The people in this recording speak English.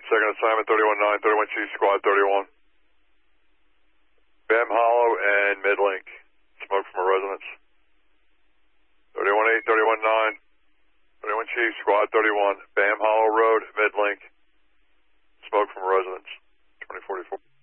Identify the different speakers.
Speaker 1: second assignment, 31-9, 31 Chief, Squad 31. Bam Hollow and Midlink. Smoke from a residence. 31-8, 31-9, 31 Chief, Squad 31. Bam Hollow Road, Midlink. Smoke from a residence. 2044.